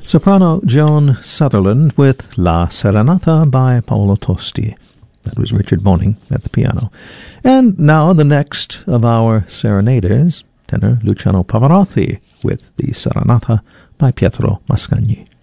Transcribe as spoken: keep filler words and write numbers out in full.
Soprano Joan Sutherland with La Serenata by Paolo Tosti. That was Richard Boning at the piano. And now the next of our serenaders, tenor Luciano Pavarotti with the Serenata by Pietro Mascagni.